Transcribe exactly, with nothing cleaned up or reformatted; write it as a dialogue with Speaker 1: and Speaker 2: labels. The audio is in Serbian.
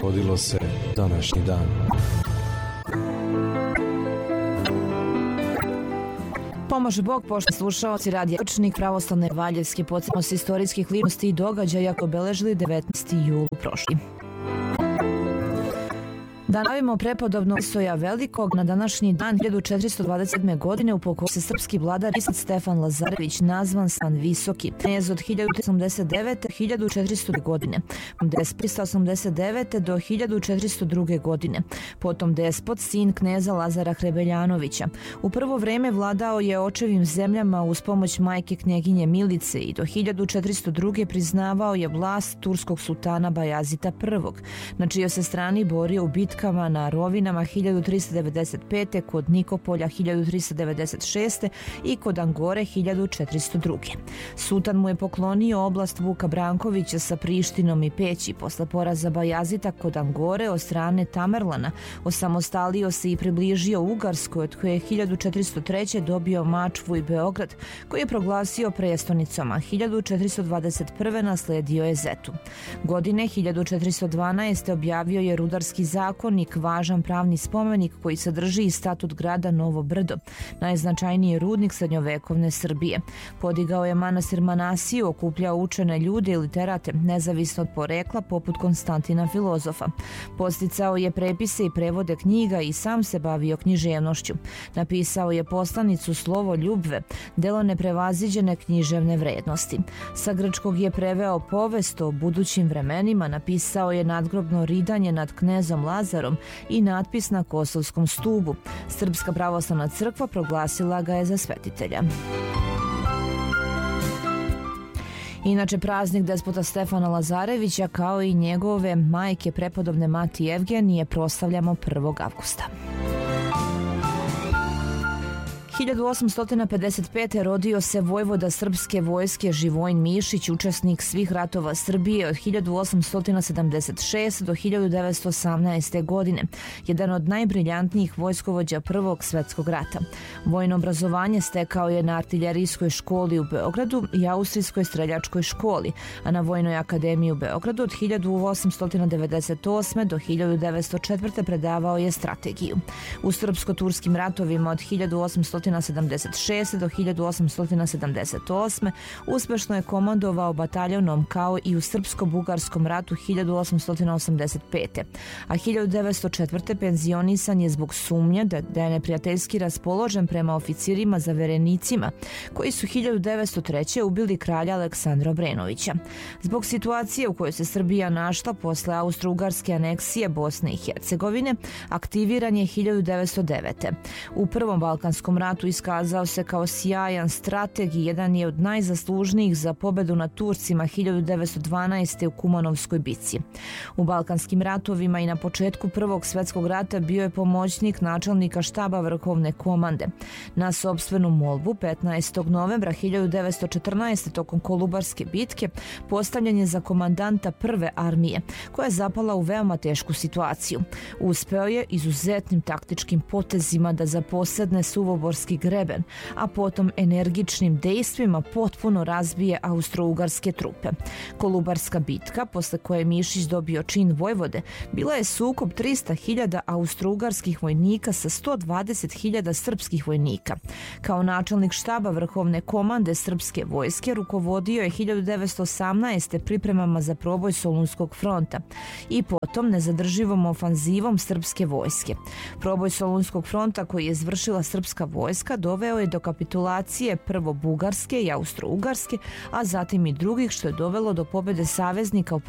Speaker 1: dogodilo se današnji dan.
Speaker 2: Pomože Bog, poštovani slušaoci radija Učnik pravoslavne Valjevske, podsjetimo se istorijskih ličnosti i događaja koji obeležili devetnaesti jula prošli. Danavimo prepodobnog Istoja Velikog. Na današnji dan hiljadu četiristo dvadeset sedme. godine upokojio se srpski vladar Isaac Stefan Lazarević, nazvan Stan Visoki, knez od hiljadu tristo osamdeset devete. do hiljadu četiristo. godine, despot tristo osamdeset devete. do hiljadu četiristo druge. godine, potom despot, sin kneza Lazara Hrebeljanovića. U prvo vreme vladao je očevim zemljama uz pomoć majke knjeginje Milice i do hiljadu četiristo druge. priznavao je vlast turskog sultana Bajazita prvog, na čijoj se strani borio u bitkama na Rovinama hiljadu tristo devedeset pete. kod Nikopolja hiljadu tristo devedeset šeste. i kod Angore hiljadu četiristo druge. Sultan mu je poklonio oblast Vuka Brankovića sa Prištinom i Peći. Posle poraza Bajazita kod Angore od strane Tamerlana osamostalio se i približio Ugarskoj, od koje je hiljadu četiristo treće. dobio Mačvu i Beograd, koji je proglasio prestonicom, a hiljadu četiristo dvadeset prve. nasledio je Zetu. Godine hiljadu četiristo dvanaeste. objavio je Rudarski zakon, važan pravni spomenik koji sadrži i statut grada Novo Brdo, najznačajniji rudnik srednjovekovne Srbije. Podigao je manastir Manasiju, okupljao učene ljude i literate, nezavisno od porekla, poput Konstantina Filozofa. Posticao je prepise i prevode knjiga i sam se bavio književnošću. Napisao je poslanicu Slovo ljubve, delo neprevaziđene književne vrednosti. Sa grčkog je preveo povest o budućim vremenima, napisao je nadgrobno ridanje nad knezom Lazarom i natpis na Kosovskom stubu. Srpska pravoslavna crkva proglasila ga je za svetitelja. Inače, praznik despota Stefana Lazarevića kao i njegove majke prepodobne mati Evgenije proslavljamo prvog avgusta. hiljadu osamsto pedeset pete. rodio se vojvoda srpske vojske Živojin Mišić, učesnik svih ratova Srbije od hiljadu osamsto sedamdeset šeste. do hiljadu devetsto osamnaeste. godine, jedan od najbriljantnijih vojskovođa Prvog svetskog rata. Vojno obrazovanje stekao je na artiljerijskoj školi u Beogradu i austrijskoj streljačkoj školi, a na Vojnoj akademiji u Beogradu od hiljadu osamsto devedeset osme. do hiljadu devetsto četvrte. predavao je strategiju. U srpsko-turskim ratovima od hiljadu osamsto sedamdeset šeste. do hiljadu osamsto sedamdeset osme. uspešno je komandovao bataljonom, kao i u srpsko-bugarskom ratu hiljadu osamsto osamdeset pete. a hiljadu devetsto četvrte. penzionisan je zbog sumnje da, da je neprijateljski raspoložen prema oficirima zaverenicima, koji su hiljadu devetsto treće. ubili kralja Aleksandra Obrenovića. Zbog situacije u kojoj se Srbija našla posle austro-ugarske aneksije Bosne i Hercegovine, aktiviran je hiljadu devetsto devete. U Prvom balkanskom ratu iskazao se kao sjajan strateg i jedan je od najzaslužnijih za pobedu nad Turcima hiljadu devetsto dvanaeste. u Kumanovskoj bici. U balkanskim ratovima i na početku Prvog svetskog rata bio je pomoćnik načelnika štaba Vrhovne komande. Na sopstvenu molbu petnaestog novembra hiljadu devetsto četrnaeste. tokom Kolubarske bitke postavljen je za komandanta Prve armije, koja je zapala u veoma tešku situaciju. Uspeo je izuzetnim taktičkim potezima da zaposedne Suvoborski greben, a potom energičnim dejstvima potpuno razbije austro-ugarske trupe. Kolubarska bitka, posle koje je Mišić dobio čin vojvode, bila je sukob trista hiljada austro-ugarskih vojnika sa sto dvadeset hiljada srpskih vojnika. Kao načelnik štaba Vrhovne komande srpske vojske rukovodio je hiljadu devetsto osamnaeste. pripremama za proboj Solunskog fronta i potom nezadrživom ofanzivom srpske vojske. Proboj Solunskog fronta, koji je izvršila srpska vojska, doveo je do kapitulacije prvo Bugarske i Austro-Ugarske, a zatim i drugih, što je dovelo do pobede saveznika u